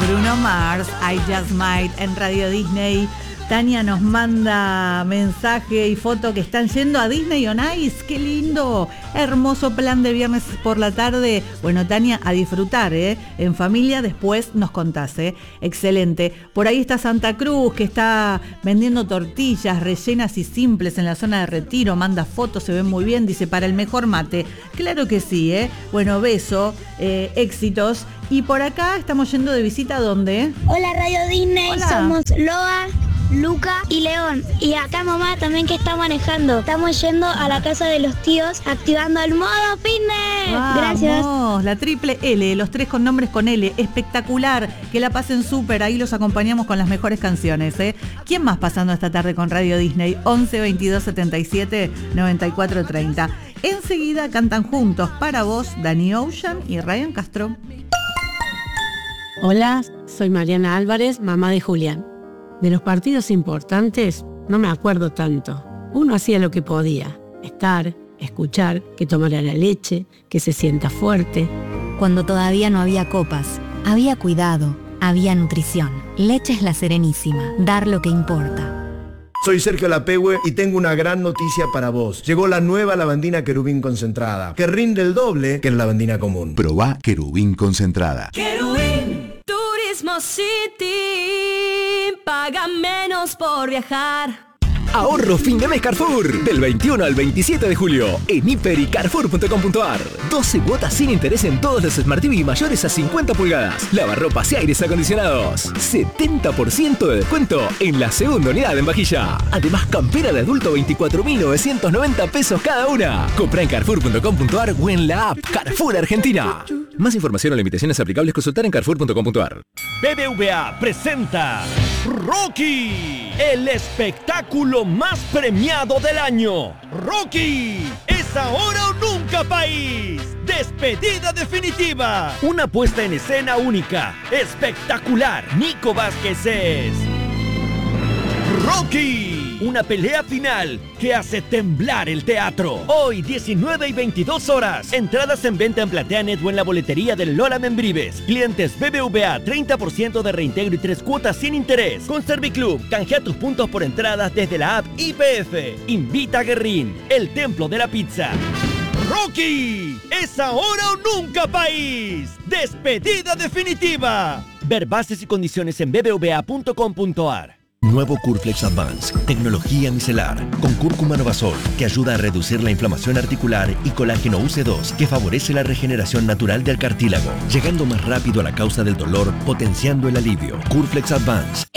Bruno Mars, I Just Might en Radio Disney. Tania nos manda mensaje y foto que están yendo a Disney on Ice. ¡Qué lindo! Hermoso plan de viernes por la tarde. Bueno, Tania, a disfrutar, en familia, después nos contás, Excelente. Por ahí está Santa Cruz, que está vendiendo tortillas rellenas y simples en la zona de Retiro. Manda fotos, se ven muy bien. Dice, para el mejor mate. Claro que sí, Bueno, beso, éxitos. Y por acá estamos yendo de visita, ¿a dónde? Hola, Radio Disney. Hola. Somos Loa, Luca y León. Y acá mamá también, que está manejando. Estamos yendo a la casa de los tíos, activando el modo fitness. Vamos, Gracias. la triple L, los tres con nombres con L. Espectacular, que la pasen súper. Ahí los acompañamos con las mejores canciones, ¿Quién más pasando esta tarde con Radio Disney? 11 22 77 94 30. Enseguida cantan juntos para vos Danny Ocean y Ryan Castro. Hola, soy Mariana Álvarez, mamá de Julián. De los partidos importantes no me acuerdo tanto. Uno hacía lo que podía, estar, escuchar, que tomara la leche, que se sienta fuerte. Cuando todavía no había copas, había cuidado, había nutrición. Leche es La Serenísima, dar lo que importa. Soy Sergio Lapehue y tengo una gran noticia para vos. Llegó la nueva lavandina Querubín concentrada, que rinde el doble que la lavandina común. Probá Querubín concentrada. Querubín, Turismo City, paga menos por viajar. Ahorro fin de mes Carrefour, del 21 al 27 de julio, en hiper y carrefour.com.ar. 12 cuotas sin interés en todos los Smart TV mayores a 50 pulgadas. Lavarropas y aires acondicionados. 70% de descuento en la segunda unidad en vajilla. Además, campera de adulto 24.990 pesos cada una. Compra en carrefour.com.ar o en la app Carrefour Argentina. Más información o limitaciones aplicables, consultar en carrefour.com.ar. BBVA presenta Rocky, el espectáculo más premiado del año. Rocky, es ahora o nunca, país. Despedida definitiva. Una puesta en escena única, espectacular. Nico Vázquez es Rocky, una pelea final que hace temblar el teatro. Hoy, 19 y 22 horas. Entradas en venta en PlateaNet o en la boletería del Lola Membrives. Clientes BBVA, 30% de reintegro y 3 cuotas sin interés. Con Serviclub, canjea tus puntos por entradas desde la app YPF. Invita a Guerrín, el templo de la pizza. Rocky, es ahora o nunca, país. Despedida definitiva. Ver bases y condiciones en bbva.com.ar. Nuevo Curflex Advance, tecnología micelar, con cúrcuma novasol, que ayuda a reducir la inflamación articular, y colágeno UC2, que favorece la regeneración natural del cartílago, llegando más rápido a la causa del dolor, potenciando el alivio. Curflex Advance,